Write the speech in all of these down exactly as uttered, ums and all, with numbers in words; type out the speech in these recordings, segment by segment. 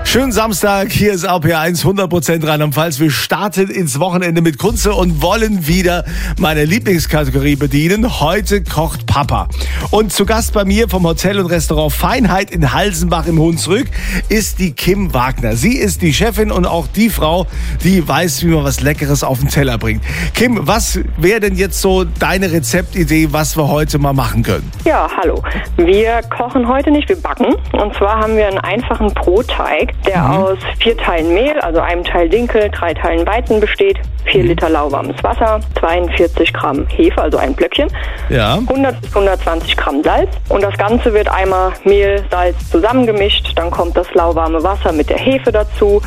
Schönen Samstag, hier ist R P R eins, hundert Prozent Rheinland-Pfalz. Wir starten ins Wochenende mit Kunze und wollen wieder meine Lieblingskategorie bedienen. Heute kocht Papa. Und zu Gast bei mir vom Hotel und Restaurant Feinheit in Halsenbach im Hunsrück ist die Kim Wagner. Sie ist die Chefin und auch die Frau, die weiß, wie man was Leckeres auf den Teller bringt. Kim, was wäre denn jetzt so deine Rezeptidee, was wir heute mal machen können? Ja, hallo. Wir kochen heute nicht, wir backen. Und zwar haben wir einen einfachen Brotteig, der mhm. aus vier Teilen Mehl, also einem Teil Dinkel, drei Teilen Weizen besteht, vier Liter lauwarmes Wasser, zweiundvierzig Gramm Hefe, also ein Blöckchen, ja. hundert bis hundertzwanzig Gramm Salz. Und das Ganze wird einmal Mehl, Salz zusammengemischt, dann kommt das lauwarme Wasser mit der Hefe dazu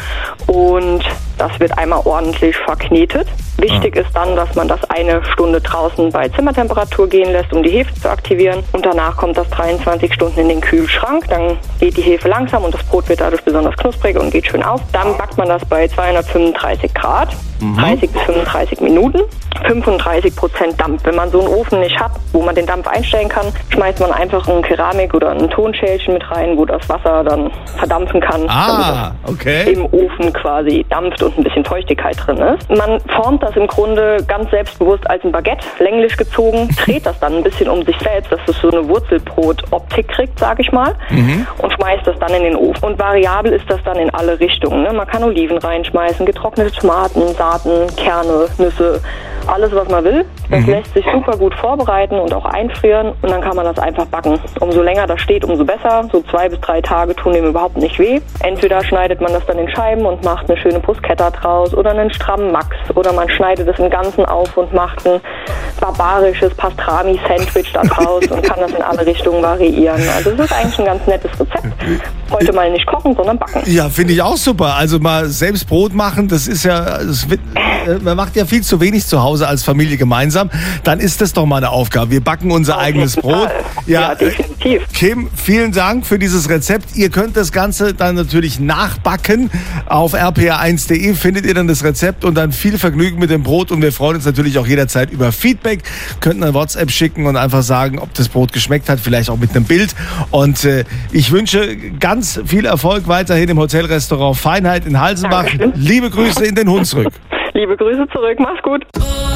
und das wird einmal ordentlich verknetet. Wichtig ah. ist dann, dass man das eine Stunde draußen bei Zimmertemperatur gehen lässt, um die Hefe zu aktivieren. Und danach kommt das dreiundzwanzig Stunden in den Kühlschrank. Dann geht die Hefe langsam und das Brot wird dadurch besonders knusprig und geht schön auf. Dann backt man das bei zweihundertfünfunddreißig Grad, mhm. dreißig bis fünfunddreißig Minuten, fünfunddreißig Prozent Dampf. Wenn man so einen Ofen nicht hat, wo man den Dampf einstellen kann, schmeißt man einfach ein Keramik- oder ein Tonschälchen mit rein, wo das Wasser dann verdampfen kann. Ah, okay. Im Ofen quasi dampft und ein bisschen Feuchtigkeit drin ist. Man formt das im Grunde ganz selbstbewusst als ein Baguette, länglich gezogen, dreht das dann ein bisschen um sich selbst, dass es so eine Wurzelbrot-Optik kriegt, sag ich mal, mhm. und schmeißt das dann in den Ofen. Und variabel ist das dann in alle Richtungen. Ne? Man kann Oliven reinschmeißen, getrocknete Tomaten, Saaten, Kerne, Nüsse, alles, was man will. Das mhm. lässt sich super gut vorbereiten und auch einfrieren und dann kann man das einfach backen. Umso länger das steht, umso besser. So zwei bis drei Tage tun dem überhaupt nicht weh. Entweder schneidet man das dann in Scheiben und macht eine schöne Bruschetta draus oder einen strammen Max oder man schneidet es im Ganzen auf und macht ein barbarisches Pastrami-Sandwich da draus und kann das in alle Richtungen variieren. Also es ist eigentlich ein ganz nettes Rezept. Heute mal nicht kochen, sondern backen. Ja, finde ich auch super. Also mal selbst Brot machen, das ist ja, das wird, man macht ja viel zu wenig zu Hause als Familie gemeinsam. Dann ist das doch mal eine Aufgabe. Wir backen unser Auf eigenes jeden Brot. Fall. Ja, ja, definitiv. Kim, vielen Dank für dieses Rezept. Ihr könnt das Ganze dann natürlich nachbacken. Auf r p r eins punkt d e findet ihr dann das Rezept und dann viel Vergnügen mit dem Brot. Und wir freuen uns natürlich auch jederzeit über Feedback. Könnt eine WhatsApp schicken und einfach sagen, ob das Brot geschmeckt hat, vielleicht auch mit einem Bild. Und äh, ich wünsche ganz viel Erfolg weiterhin im Hotelrestaurant Feinheit in Halsenbach. Dankeschön. Liebe Grüße in den Hunsrück. Liebe Grüße zurück, mach's gut.